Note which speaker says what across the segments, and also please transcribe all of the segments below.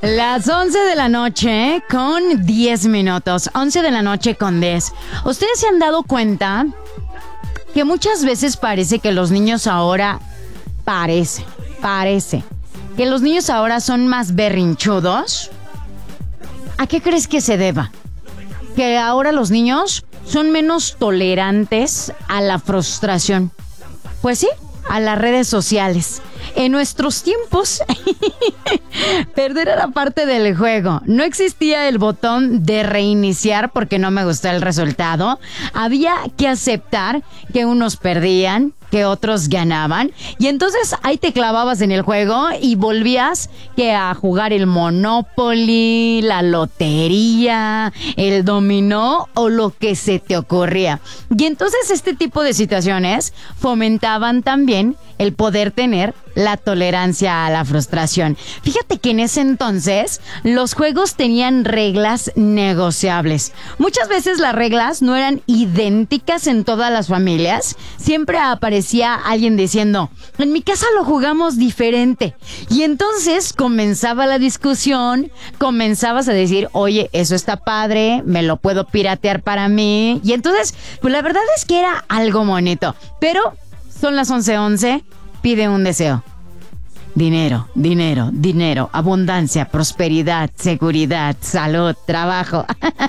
Speaker 1: Las 11 de la noche con 10 minutos. 11 de la noche con 10. ¿Ustedes se han dado cuenta que muchas veces parece que los niños ahora... Parece que los niños ahora son más berrinchudos? ¿A qué crees que se deba? Que ahora los niños son menos tolerantes a la frustración. Pues sí, a las redes sociales. En nuestros tiempos, perder era parte del juego. No existía el botón de reiniciar porque no me gustó el resultado. Había que aceptar que unos perdían, que otros ganaban. Y entonces ahí te clavabas en el juego y volvías que a jugar el Monopoly, la lotería, el dominó o lo que se te ocurría. Y entonces este tipo de situaciones fomentaban también el poder tener la tolerancia a la frustración. Fíjate que en ese entonces los juegos tenían reglas negociables. Muchas veces las reglas no eran idénticas en todas las familias. Siempre aparecía alguien diciendo, en mi casa lo jugamos diferente. Y entonces comenzaba la discusión, comenzabas a decir, oye, eso está padre, me lo puedo piratear para mí. Y entonces, pues la verdad es que era algo bonito. Pero son las 11:11, pide un deseo. Dinero, dinero, dinero, abundancia, prosperidad, seguridad, salud, trabajo.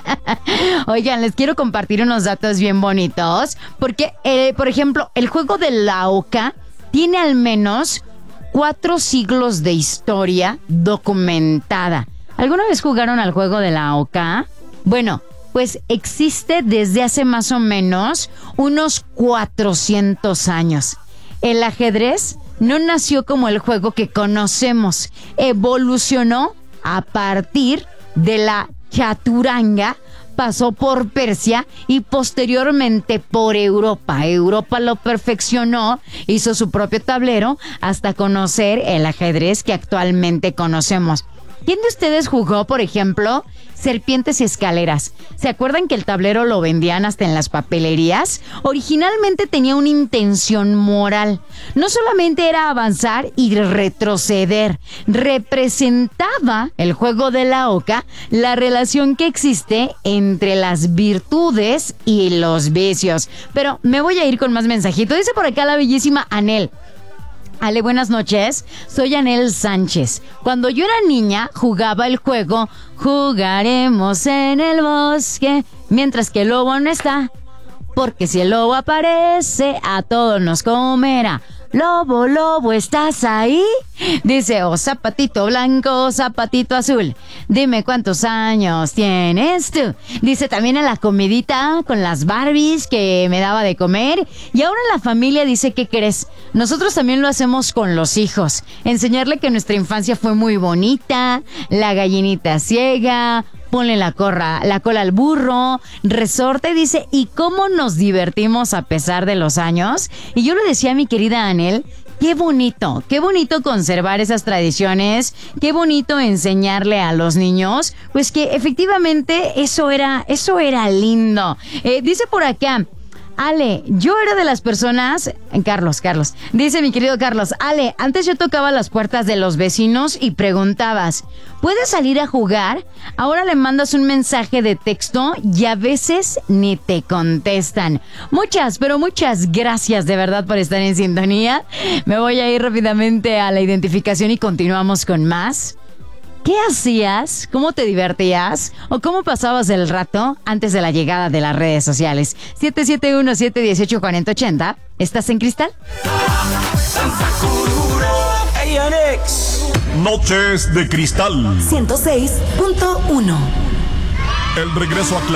Speaker 1: Oigan, les quiero compartir unos datos bien bonitos. Porque, por ejemplo, el juego de la oca tiene al menos 4 siglos de historia documentada. ¿Alguna vez jugaron al juego de la oca? Bueno, pues existe desde hace más o menos unos 400 años. El ajedrez no nació como el juego que conocemos, evolucionó a partir de la chaturanga, pasó por Persia y posteriormente por Europa. Europa lo perfeccionó, hizo su propio tablero hasta conocer el ajedrez que actualmente conocemos. ¿Quién de ustedes jugó, por ejemplo, Serpientes y Escaleras? ¿Se acuerdan que el tablero lo vendían hasta en las papelerías? Originalmente tenía una intención moral. No solamente era avanzar y retroceder. Representaba el juego de la oca la relación que existe entre las virtudes y los vicios. Pero me voy a ir con más mensajitos. Dice por acá la bellísima Anel. Ale, buenas noches. Soy Anel Sánchez. Cuando yo era niña, jugaba el juego Jugaremos en el bosque mientras que el lobo no está. Porque si el lobo aparece, a todos nos comerá. Lobo, lobo, ¿estás ahí? Dice, oh zapatito blanco, oh zapatito azul, dime cuántos años tienes tú. Dice también a la comidita con las Barbies que me daba de comer. Y ahora la familia dice, ¿qué crees? Nosotros también lo hacemos con los hijos. Enseñarle que nuestra infancia fue muy bonita, la gallinita ciega, ponle la cola al burro, resorte, dice, ¿y cómo nos divertimos a pesar de los años? Y yo le decía a mi querida Anel, qué bonito conservar esas tradiciones, qué bonito enseñarle a los niños, pues que efectivamente eso era lindo. Dice por acá, Ale, yo era de las personas... Carlos, dice mi querido Carlos, Ale, antes yo tocaba las puertas de los vecinos y preguntabas, ¿puedes salir a jugar? Ahora le mandas un mensaje de texto y a veces ni te contestan. Muchas gracias de verdad por estar en sintonía. Me voy a ir rápidamente a la identificación y continuamos con más. ¿Qué hacías? ¿Cómo te divertías? ¿O cómo pasabas el rato antes de la llegada de las redes sociales? 771-718-4080. ¿Estás en Cristal?
Speaker 2: Noches de Cristal.
Speaker 3: 106.1.
Speaker 2: El regreso a